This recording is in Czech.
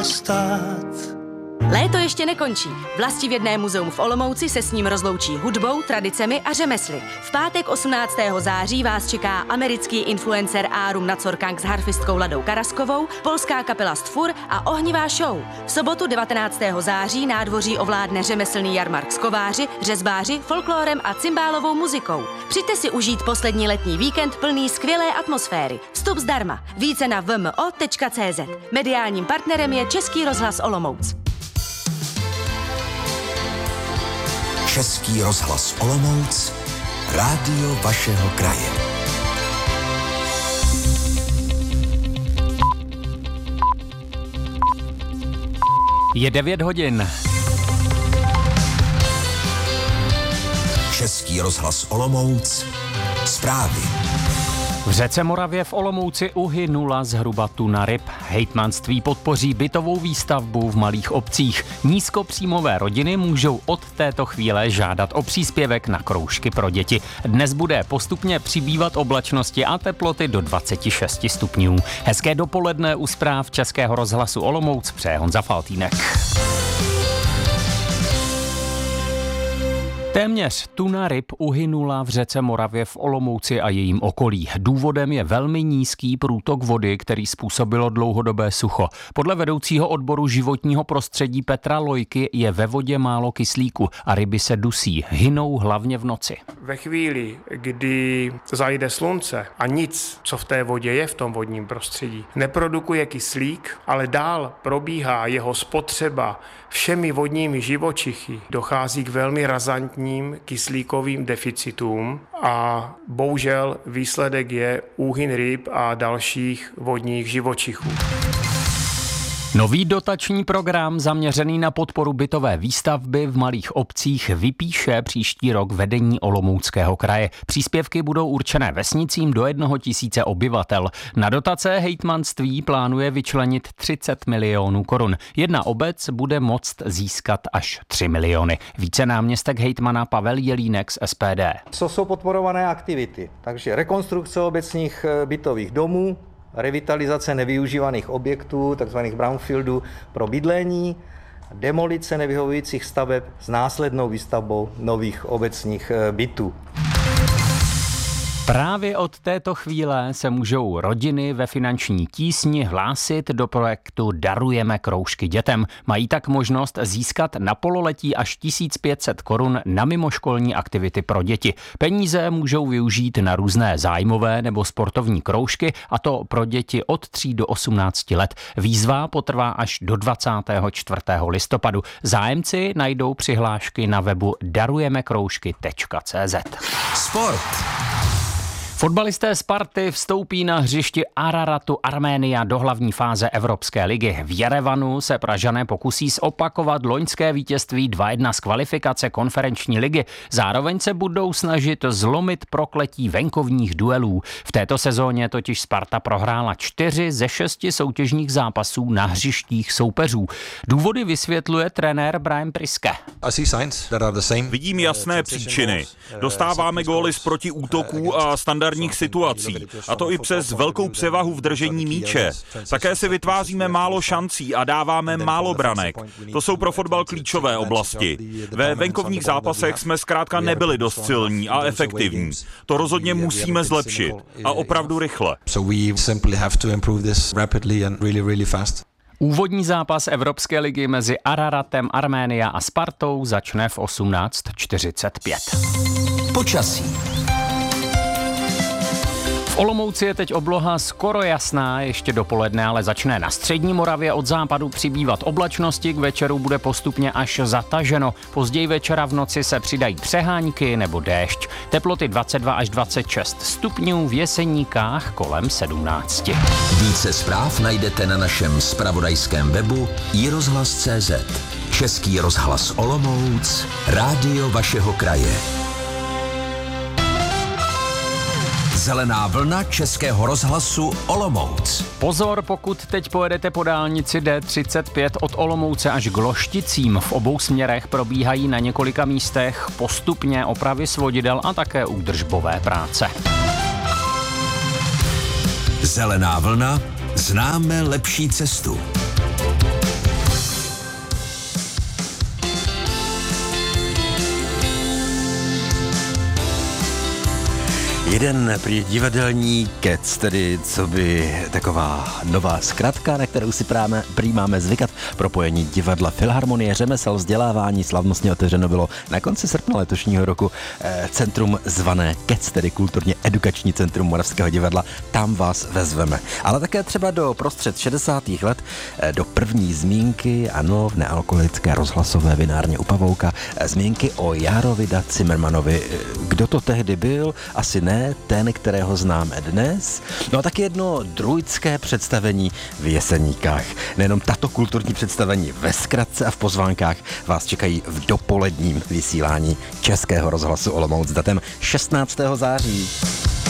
Léto ještě nekončí. Vlastivědné muzeum v Olomouci se s ním rozloučí hudbou, tradicemi a řemesly. V pátek 18. září vás čeká americký influencer Árum Nacorkang s harfistkou Ladou Karaskovou, polská kapela Stfur a ohnivá show. V sobotu 19. září nádvoří ovládne řemeslný jarmark s kováři, řezbáři, folklórem a cymbálovou muzikou. Přijďte si užít poslední letní víkend plný skvělé atmosféry. Vstup zdarma. Více na vmo.cz. Mediálním partnerem je Český rozhlas Olomouc. Český rozhlas Olomouc, rádio vašeho kraje. Je 9 hodin. Český rozhlas Olomouc, zprávy. V řece Moravě v Olomouci uhynula zhruba tuna ryb. Hejtmanství podpoří bytovou výstavbu v malých obcích. Nízkopříjmové rodiny můžou od této chvíle žádat o příspěvek na kroužky pro děti. Dnes bude postupně přibývat oblačnosti a teploty do 26 stupňů. Hezké dopoledne u zpráv Českého rozhlasu Olomouc přeje Honza Faltýnek. Téměř tuna ryb uhynula v řece Moravě v Olomouci a jejím okolí. Důvodem je velmi nízký průtok vody, který způsobilo dlouhodobé sucho. Podle vedoucího odboru životního prostředí Petra Lojky je ve vodě málo kyslíku a ryby se dusí. Hynou hlavně v noci. Ve chvíli, kdy zajde slunce a nic, co v té vodě je v tom vodním prostředí, neprodukuje kyslík, ale dál probíhá jeho spotřeba všemi vodními živočichy, dochází k velmi razantním kyslíkovým deficitům a bohužel výsledek je úhyn ryb a dalších vodních živočichů. Nový dotační program zaměřený na podporu bytové výstavby v malých obcích vypíše příští rok vedení Olomouckého kraje. Příspěvky budou určené vesnicím do 1 000 obyvatel. Na dotace hejtmanství plánuje vyčlenit 30 milionů korun. Jedna obec bude moct získat až 3 miliony. Více náměstek hejtmana Pavel Jelínek z SPD. Co jsou podporované aktivity? Takže rekonstrukce obecních bytových domů, revitalizace nevyužívaných objektů, takzvaných brownfieldů pro bydlení, demolice nevyhovujících staveb s následnou výstavbou nových obecních bytů. Právě od této chvíle se můžou rodiny ve finanční tísni hlásit do projektu Darujeme kroužky dětem. Mají tak možnost získat na pololetí až 1500 korun na mimoškolní aktivity pro děti. Peníze můžou využít na různé zájmové nebo sportovní kroužky, a to pro děti od 3 do 18 let. Výzva potrvá až do 24. listopadu. Zájemci najdou přihlášky na webu darujemekroužky.cz. Sport. Fotbalisté Sparty vstoupí na hřišti Araratu Arménia do hlavní fáze Evropské ligy. V Jerevanu se Pražané pokusí zopakovat loňské vítězství 2-1 z kvalifikace konferenční ligy. Zároveň se budou snažit zlomit prokletí venkovních duelů. V této sezóně totiž Sparta prohrála 4 ze 6 soutěžních zápasů na hřištích soupeřů. Důvody vysvětluje trenér Brian Priske. Vidím jasné příčiny. Dostáváme góly z protiútoků a standardních situací, a to i přes velkou převahu v držení míče. Také si vytváříme málo šancí a dáváme málo branek. To jsou pro fotbal klíčové oblasti. Ve venkovních zápasech jsme zkrátka nebyli dost silní a efektivní. To rozhodně musíme zlepšit a opravdu rychle. Úvodní zápas Evropské ligy mezi Araratem Arménia a Spartou začne v 18:45. Počasí. V Olomouci je teď obloha skoro jasná, ještě dopoledne, ale začne na střední Moravě od západu přibývat oblačnosti, k večeru bude postupně až zataženo. Později večera v noci se přidají přehánky nebo déšť. Teploty 22 až 26 stupňů, v Jeseníkách kolem 17. Více zpráv najdete na našem zpravodajském webu iRozhlas.cz. Český rozhlas Olomouc, rádio vašeho kraje. Zelená vlna Českého rozhlasu Olomouc. Pozor, pokud teď pojedete po dálnici D35 od Olomouce až k Lošticím. V obou směrech probíhají na několika místech postupně opravy svodidel a také údržbové práce. Zelená vlna, známe lepší cestu. Jeden prý divadelní kec, tedy co by taková nová zkratka, na kterou si prý máme zvykat. Propojení divadla, filharmonie, řemesel, vzdělávání slavnostně otevřeno bylo na konci srpna letošního roku centrum zvané KEC, tedy Kulturně edukační centrum Moravského divadla. Tam vás vezveme. Ale také třeba do prostřed 60. let, do první zmínky, ano, v nealkoholické rozhlasové vinárně u Pavouka, zmínky o Járovi da Cimrmanovi. Kdo to tehdy byl? Asi ne ten, kterého známe dnes. No a taky jedno druidské představení v Jeseníkách. Nejenom tato kulturní představení ve zkratce a v pozvánkách vás čekají v dopoledním vysílání Českého rozhlasu Olomouc datem 16. září.